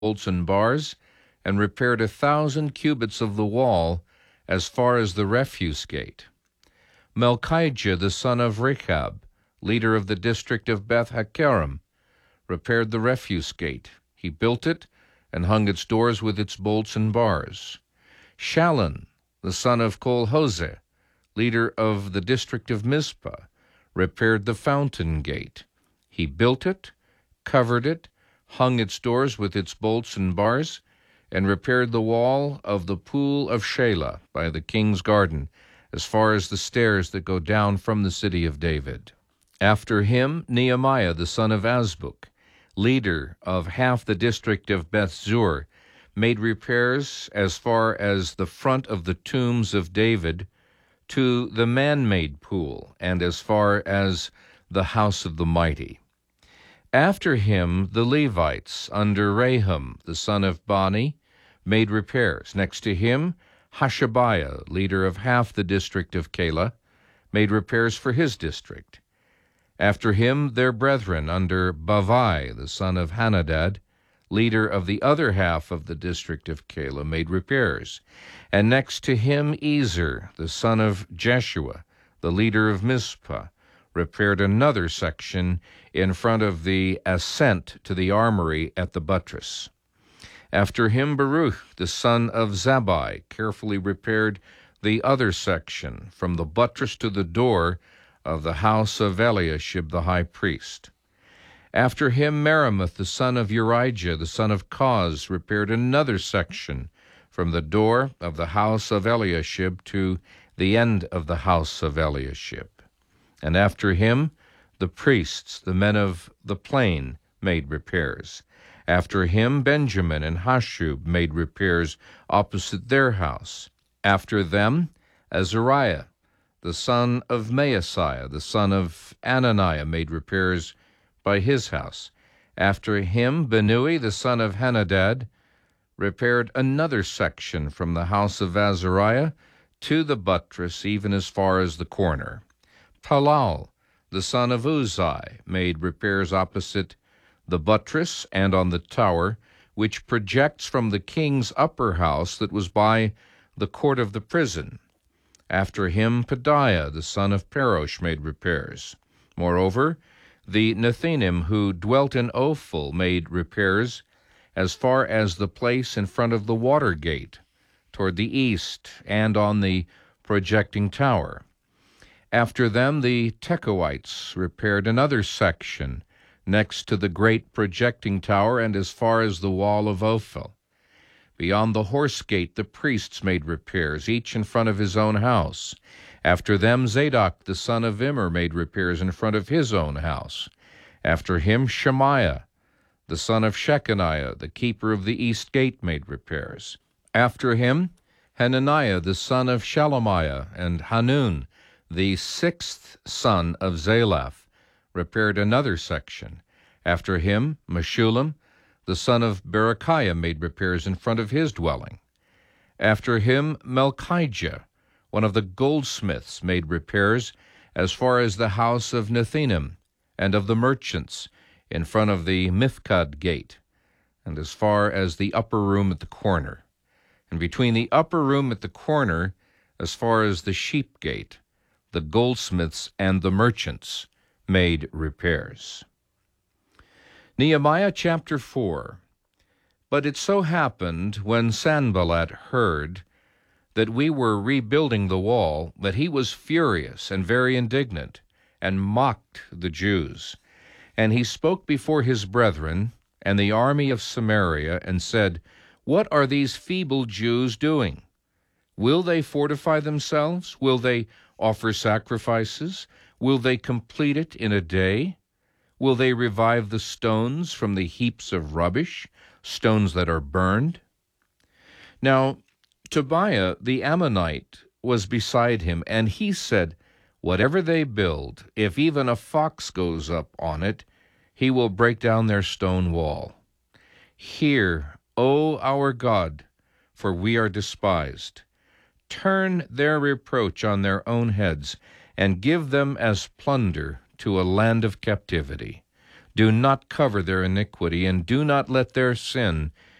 bolts and bars, and repaired 1,000 cubits of the wall as far as the refuse gate. Melchijah the son of Rechab, leader of the district of Beth Hakkerem, repaired the refuse gate. He built it and hung its doors with its bolts and bars. Shallun the son of Kol-Hoseh, leader of the district of Mizpah, repaired the fountain gate. He built it, covered it, hung its doors with its bolts and bars, and repaired the wall of the pool of Shelah by the king's garden, as far as the stairs that go down from the city of David. After him, Nehemiah the son of Azbuk, leader of half the district of Beth-zur, made repairs as far as the front of the tombs of David to the man-made pool, and as far as the house of the mighty. After him, the Levites, under Rehum the son of Bani, made repairs. Next to him, Hashabiah, leader of half the district of Keilah, made repairs for his district. After him, their brethren, under Bavai the son of Hanadad, leader of the other half of the district of Keilah, made repairs. And next to him, Ezer the son of Jeshua, the leader of Mizpah, repaired another section in front of the ascent to the armory at the buttress. After him, Baruch the son of Zabbai carefully repaired the other section from the buttress to the door of the house of Eliashib the high priest. After him, Meremoth the son of Urijah the son of Koz repaired another section from the door of the house of Eliashib to the end of the house of Eliashib. And after him, the priests, the men of the plain, made repairs. After him, Benjamin and Hashub made repairs opposite their house. After them, Azariah, the son of Maaseiah, the son of Ananiah, made repairs by his house. After him, Benui, the son of Henadad, repaired another section from the house of Azariah to the buttress, even as far as the corner. Palal, the son of Uzai, made repairs opposite the buttress and on the tower, which projects from the king's upper house that was by the court of the prison. After him, Pedaiah, the son of Parosh, made repairs. Moreover, the Nethinim who dwelt in Ophel made repairs as far as the place in front of the water gate, toward the east, and on the projecting tower. After them, the Tekoites repaired another section next to the great projecting tower and as far as the wall of Ophel. Beyond the horse gate, the priests made repairs, each in front of his own house. After them, Zadok the son of Immer made repairs in front of his own house. After him, Shemaiah the son of Shechaniah, the keeper of the east gate, made repairs. After him, Hananiah the son of Shelemiah and Hanun, the sixth son of Zalaph, repaired another section. After him, Meshullam, the son of Berechiah, made repairs in front of his dwelling. After him, Melchijah, one of the goldsmiths, made repairs as far as the house of Nethinim and of the merchants in front of the Mifkad gate, and as far as the upper room at the corner. And between the upper room at the corner, as far as the sheep gate, the goldsmiths and the merchants made repairs. Nehemiah chapter 4. But it so happened, when Sanballat heard that we were rebuilding the wall, that he was furious and very indignant, and mocked the Jews. And he spoke before his brethren and the army of Samaria, and said, What are these feeble Jews doing? Will they fortify themselves? Will they offer sacrifices? Will they complete it in a day? Will they revive the stones from the heaps of rubbish, stones that are burned? Now Tobiah the Ammonite was beside him, and he said, Whatever they build, if even a fox goes up on it, he will break down their stone wall. Hear, O our God, for we are despised. Turn their reproach on their own heads, and give them as plunder to a land of captivity. Do not cover their iniquity, and do not let their sin